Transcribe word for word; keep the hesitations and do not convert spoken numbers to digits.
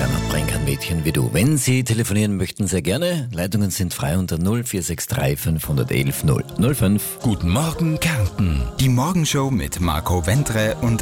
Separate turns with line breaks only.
Bernhard Brenk, ein Mädchen wie du. Wenn Sie telefonieren möchten, sehr gerne. Leitungen sind frei unter null vier sechs drei fünf eins eins null null fünf.
Guten Morgen, Kärnten.
Die Morgenshow mit Marco Wentre und